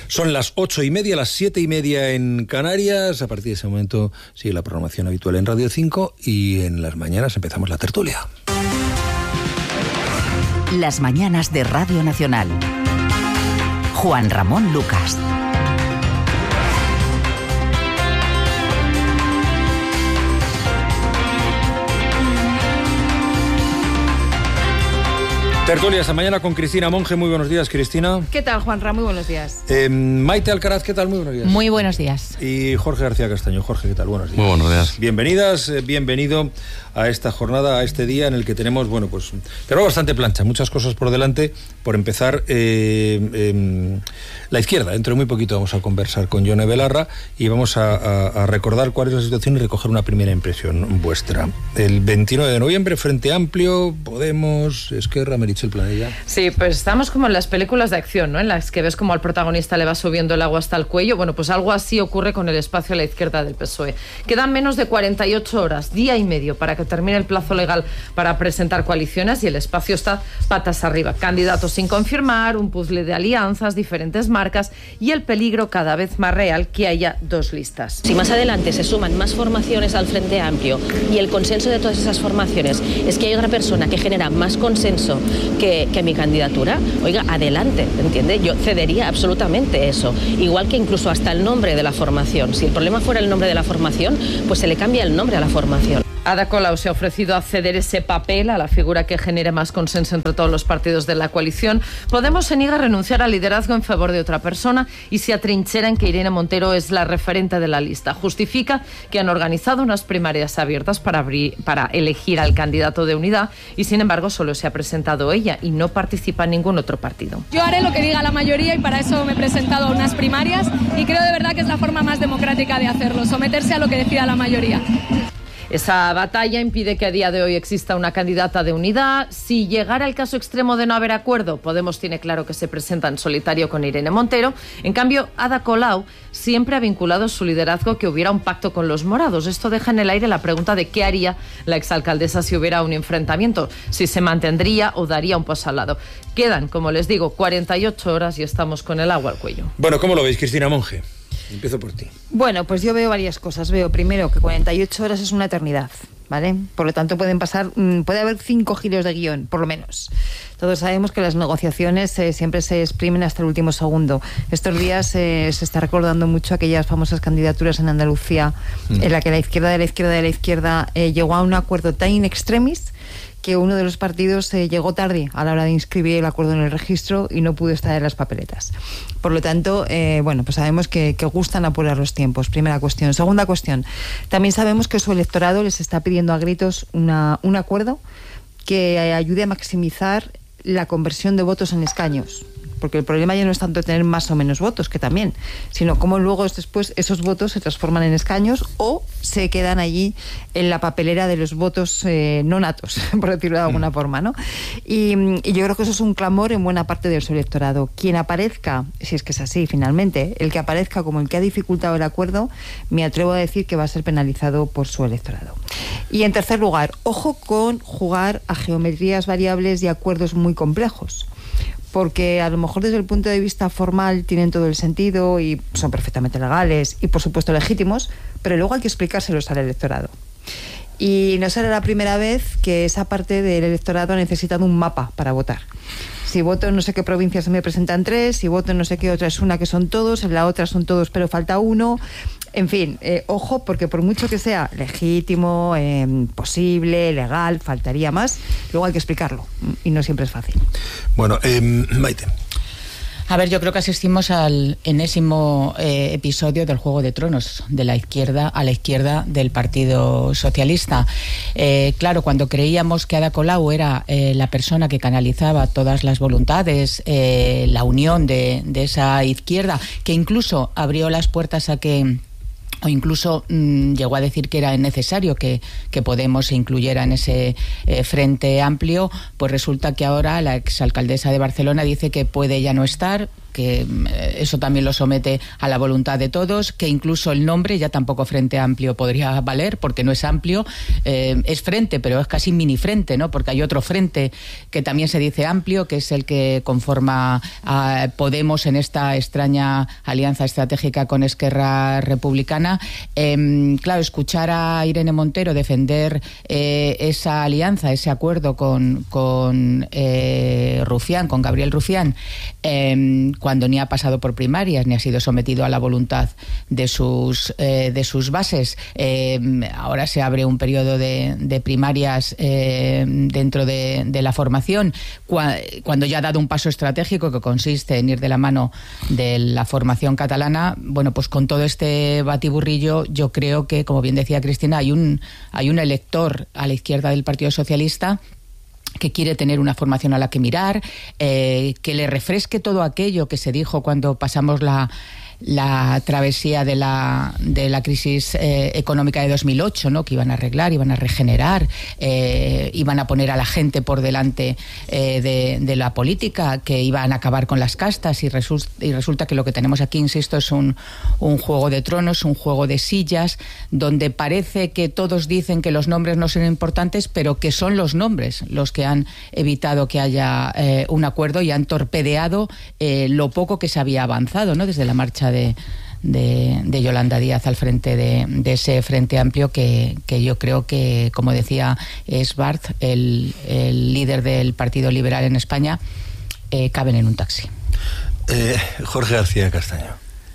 Son las 8:30, las 7:30 en Canarias. A partir de ese momento sigue la programación habitual en Radio 5 y en las mañanas empezamos la tertulia. Las mañanas de Radio Nacional. Juan Ramón Lucas. Tertulia esta mañana con Cristina Monge. Muy buenos días, Cristina. ¿Qué tal, Juanra? Muy buenos días. Maite Alcaraz, ¿qué tal? Muy buenos días. Muy buenos días. Y Jorge García Castaño. Jorge, ¿qué tal? Buenos días. Muy buenos días. Bienvenidas, bienvenido a esta jornada, a este día en el que tenemos, bueno, pues tenemos bastante plancha, muchas cosas por delante. Por empezar, la izquierda. Dentro de muy poquito vamos a conversar con Yone Belarra y vamos a recordar cuál es la situación y recoger una primera impresión vuestra. El 29 de noviembre, Frente Amplio, Podemos, Esquerra, Meritxell Planella. Sí, pues estamos como en las películas de acción, ¿no? En las que ves como al protagonista le va subiendo el agua hasta el cuello. Bueno, pues algo así ocurre con el espacio a la izquierda del PSOE. Quedan menos de 48 horas, día y medio, para que termine el plazo legal para presentar coaliciones y el espacio está patas arriba. Candidatos sin confirmar, un puzzle de alianzas, diferentes marcas y el peligro cada vez más real que haya dos listas. Si más adelante se suman más formaciones al Frente Amplio y el consenso de todas esas formaciones es que hay otra persona que genera más consenso que mi candidatura, oiga, adelante, ¿entiende? Yo cedería absolutamente eso. Igual que incluso hasta el nombre de la formación. Si el problema fuera el nombre de la formación, pues se le cambia el nombre a la formación. Ada Colau se ha ofrecido a ceder ese papel a la figura que genere más consenso entre todos los partidos de la coalición. Podemos se niega a renunciar al liderazgo en favor de otra persona y se atrinchera en que Irene Montero es la referente de la lista. Justifica que han organizado unas primarias abiertas para elegir al candidato de unidad y sin embargo solo se ha presentado ella y no participa en ningún otro partido. Yo haré lo que diga la mayoría y para eso me he presentado a unas primarias y creo de verdad que es la forma más democrática de hacerlo, someterse a lo que decida la mayoría. Esa batalla impide que a día de hoy exista una candidata de unidad. Si llegara el caso extremo de no haber acuerdo, Podemos tiene claro que se presenta en solitario con Irene Montero. En cambio, Ada Colau siempre ha vinculado su liderazgo que hubiera un pacto con los morados. Esto deja en el aire la pregunta de qué haría la exalcaldesa si hubiera un enfrentamiento, si se mantendría o daría un paso al lado. Quedan, como les digo, 48 horas y estamos con el agua al cuello. Bueno, ¿cómo lo veis, Cristina Monge? Empiezo por ti. Bueno, pues yo veo varias cosas. Veo primero que 48 horas es una eternidad, ¿vale? Por lo tanto puede haber 5 giros de guión, por lo menos. Todos sabemos que las negociaciones siempre se exprimen hasta el último segundo. Estos días se está recordando mucho aquellas famosas candidaturas en Andalucía en la que la izquierda llegó a un acuerdo tan in extremis que uno de los partidos llegó tarde a la hora de inscribir el acuerdo en el registro y no pudo estar en las papeletas. Por lo tanto, pues sabemos que gustan apurar los tiempos. Primera cuestión. Segunda cuestión. También sabemos que su electorado les está pidiendo a gritos un acuerdo que ayude a maximizar la conversión de votos en escaños. Porque el problema ya no es tanto tener más o menos votos, que también, sino cómo luego después esos votos se transforman en escaños o se quedan allí en la papelera de los votos no natos, por decirlo de alguna forma, ¿no? Y yo creo que eso es un clamor en buena parte de su electorado. Quien aparezca, si es que es así finalmente, el que aparezca como el que ha dificultado el acuerdo, me atrevo a decir que va a ser penalizado por su electorado. Y en tercer lugar, ojo con jugar a geometrías variables y acuerdos muy complejos. Porque a lo mejor desde el punto de vista formal tienen todo el sentido y son perfectamente legales y por supuesto legítimos, pero luego hay que explicárselos al electorado. Y no será la primera vez que esa parte del electorado ha necesitado un mapa para votar. Si voto en no sé qué provincia se me presentan 3, si voto en no sé qué otra es una que son todos, en la otra son todos pero falta uno. En fin, ojo, porque por mucho que sea legítimo, posible, legal, faltaría más, luego hay que explicarlo y no siempre es fácil. Bueno, Maite. A ver, yo creo que asistimos al enésimo episodio del Juego de Tronos, de la izquierda a la izquierda del Partido Socialista. Claro, cuando creíamos que Ada Colau era la persona que canalizaba todas las voluntades, la unión de esa izquierda, que incluso abrió las puertas a que o incluso llegó a decir que era necesario que Podemos se incluyera en ese Frente Amplio, pues resulta que ahora la exalcaldesa de Barcelona dice que puede ya no estar, que eso también lo somete a la voluntad de todos, que incluso el nombre ya tampoco Frente Amplio podría valer, porque no es amplio, es frente, pero es casi mini frente, ¿no? Porque hay otro frente que también se dice amplio, que es el que conforma a Podemos en esta extraña alianza estratégica con Esquerra Republicana. Claro, escuchar a Irene Montero defender esa alianza, ese acuerdo con Rufián, con Gabriel Rufián, cuando ni ha pasado por primarias ni ha sido sometido a la voluntad de sus bases. Ahora se abre un periodo de primarias dentro de la formación, cuando ya ha dado un paso estratégico que consiste en ir de la mano de la formación catalana. Bueno, pues con todo este batiburrillo, yo creo que, como bien decía Cristina, hay un elector a la izquierda del Partido Socialista que quiere tener una formación a la que mirar, que le refresque todo aquello que se dijo cuando pasamos la travesía de la crisis económica de 2008, ¿no? Que iban a arreglar, iban a regenerar, iban a poner a la gente por delante de la política, que iban a acabar con las castas, y resulta que lo que tenemos aquí, insisto, es un juego de tronos, un juego de sillas, donde parece que todos dicen que los nombres no son importantes, pero que son los nombres los que han evitado que haya un acuerdo y han torpedeado lo poco que se había avanzado, ¿no? Desde la marcha de Yolanda Díaz al frente de ese Frente Amplio, que yo creo que, como decía Esbart, el líder del Partido Liberal en España, caben en un taxi. Jorge García Castaño.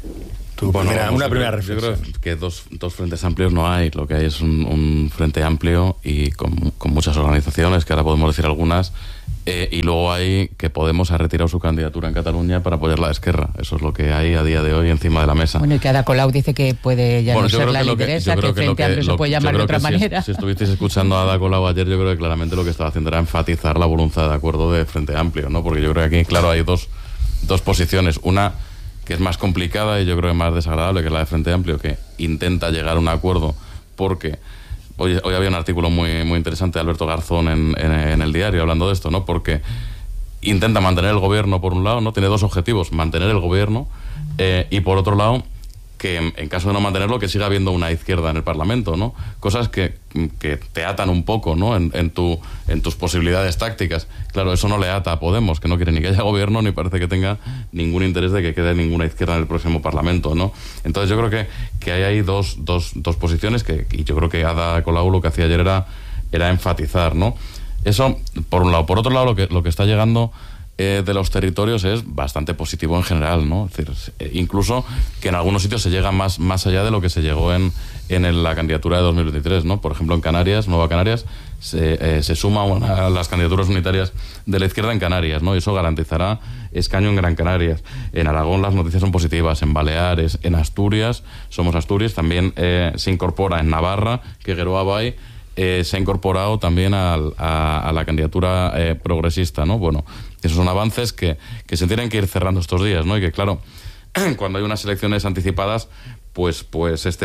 Una primera reflexión. Yo creo que dos frentes amplios no hay. Lo que hay es un Frente Amplio y con muchas organizaciones, que ahora podemos decir algunas, y luego hay que Podemos ha retirado su candidatura en Cataluña para apoyar la de Esquerra. Eso es lo que hay a día de hoy encima de la mesa. Bueno, y que Ada Colau dice que puede ya no ser la lideresa, que Frente Amplio se puede llamar de otra manera. Si estuvisteis escuchando a Ada Colau ayer, yo creo que claramente lo que estaba haciendo era enfatizar la voluntad de acuerdo de Frente Amplio, ¿no? Porque yo creo que aquí, claro, hay dos posiciones. Una que es más complicada y yo creo que más desagradable, que es la de Frente Amplio, que intenta llegar a un acuerdo, porque hoy había un artículo muy, muy interesante de Alberto Garzón en El Diario hablando de esto, ¿no? Porque intenta mantener el gobierno por un lado, ¿no? Tiene dos objetivos: mantener el gobierno y por otro lado, que en caso de no mantenerlo, que siga habiendo una izquierda en el Parlamento, ¿no? Cosas que te atan un poco, ¿no? En tus posibilidades tácticas. Claro, eso no le ata a Podemos, que no quiere ni que haya gobierno, ni parece que tenga ningún interés de que quede ninguna izquierda en el próximo Parlamento, ¿no? Entonces yo creo que hay ahí dos posiciones y yo creo que Ada Colau lo que hacía ayer era enfatizar, ¿no? Eso, por un lado. Por otro lado, lo que está llegando de los territorios es bastante positivo en general, ¿no? Es decir, incluso que en algunos sitios se llega más allá de lo que se llegó en la candidatura de 2023, ¿no? Por ejemplo, en Canarias, Nueva Canarias, se suma a las candidaturas unitarias de la izquierda en Canarias, ¿no? Y eso garantizará escaño en Gran Canarias. En Aragón las noticias son positivas, en Baleares, en Asturias, somos Asturias, también se incorpora en Navarra, que Geroa Bay se ha incorporado también a la candidatura progresista, ¿no? Bueno, esos son avances que se tienen que ir cerrando estos días, ¿no? Y que, claro, cuando hay unas elecciones anticipadas, pues este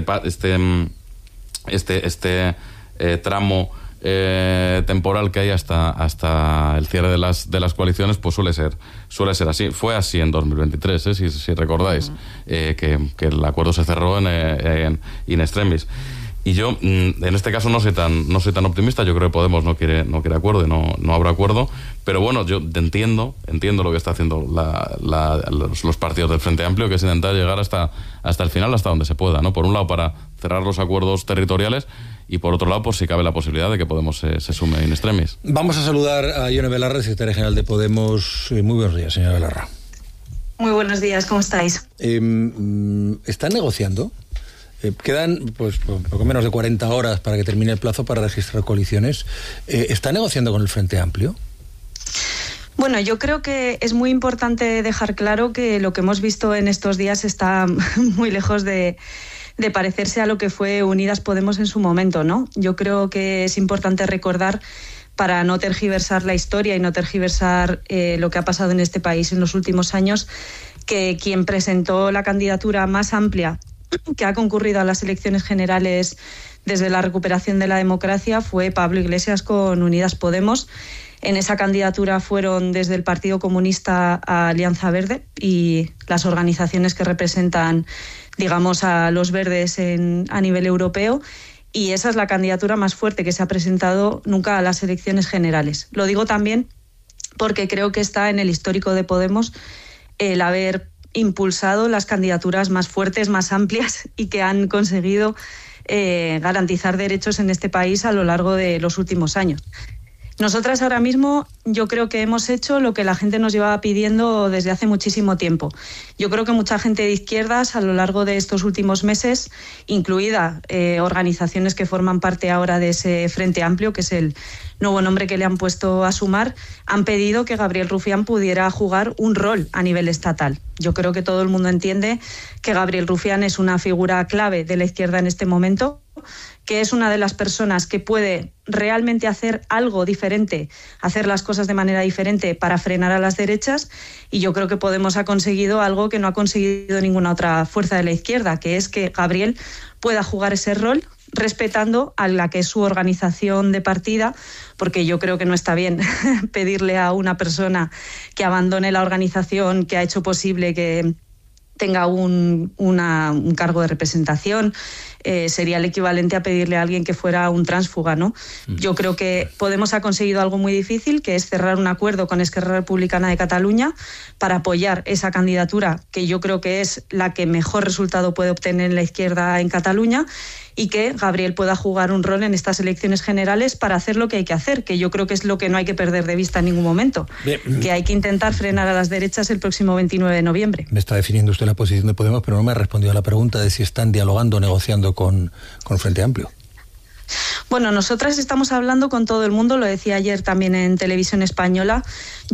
tramo temporal que hay hasta el cierre de las coaliciones, pues suele ser así. Fue así en 2023, si recordáis, que el acuerdo se cerró en in extremis. Y yo, en este caso, no soy tan optimista. Yo creo que Podemos no quiere acuerdo y no habrá acuerdo. Pero bueno, yo entiendo lo que está haciendo los partidos del Frente Amplio, que es intentar llegar hasta el final, hasta donde se pueda, ¿no? Por un lado, para cerrar los acuerdos territoriales, y por otro lado, por si cabe la posibilidad de que Podemos se sume in extremis. Vamos a saludar a Ione Belarra, secretaria general de Podemos. Muy buenos días, señora Belarra. Muy buenos días, ¿cómo estáis? ¿Están negociando? Quedan pues poco menos de 40 horas para que termine el plazo para registrar coaliciones. ¿Está negociando con el Frente Amplio? Bueno, yo creo que es muy importante dejar claro que lo que hemos visto en estos días está muy lejos de parecerse a lo que fue Unidas Podemos en su momento, ¿no? Yo creo que es importante recordar, para no tergiversar la historia y no tergiversar lo que ha pasado en este país en los últimos años, que quien presentó la candidatura más amplia que ha concurrido a las elecciones generales desde la recuperación de la democracia fue Pablo Iglesias con Unidas Podemos. En esa candidatura fueron desde el Partido Comunista a Alianza Verde y las organizaciones que representan, digamos, a los verdes a nivel europeo. Y esa es la candidatura más fuerte que se ha presentado nunca a las elecciones generales. Lo digo también porque creo que está en el histórico de Podemos el haber impulsado las candidaturas más fuertes, más amplias y que han conseguido garantizar derechos en este país a lo largo de los últimos años. Nosotras ahora mismo yo creo que hemos hecho lo que la gente nos llevaba pidiendo desde hace muchísimo tiempo. Yo creo que mucha gente de izquierdas a lo largo de estos últimos meses, incluida organizaciones que forman parte ahora de ese Frente Amplio, que es el nuevo nombre que le han puesto a Sumar, han pedido que Gabriel Rufián pudiera jugar un rol a nivel estatal. Yo creo que todo el mundo entiende que Gabriel Rufián es una figura clave de la izquierda en este momento, que es una de las personas que puede realmente hacer algo diferente, hacer las cosas de manera diferente para frenar a las derechas, y yo creo que Podemos ha conseguido algo que no ha conseguido ninguna otra fuerza de la izquierda, que es que Gabriel pueda jugar ese rol respetando a la que es su organización de partida, porque yo creo que no está bien pedirle a una persona que abandone la organización que ha hecho posible que tenga un cargo de representación. Sería el equivalente a pedirle a alguien que fuera un tránsfuga, ¿no? Yo creo que Podemos ha conseguido algo muy difícil, que es cerrar un acuerdo con Esquerra Republicana de Cataluña para apoyar esa candidatura, que yo creo que es la que mejor resultado puede obtener la izquierda en Cataluña, y que Gabriel pueda jugar un rol en estas elecciones generales para hacer lo que hay que hacer, que yo creo que es lo que no hay que perder de vista en ningún momento, que hay que intentar frenar a las derechas el próximo 29 de noviembre. Me está definiendo usted la posición de Podemos, pero no me ha respondido a la pregunta de si están dialogando o negociando con Frente Amplio. Bueno, nosotras estamos hablando con todo el mundo, lo decía ayer también en Televisión Española.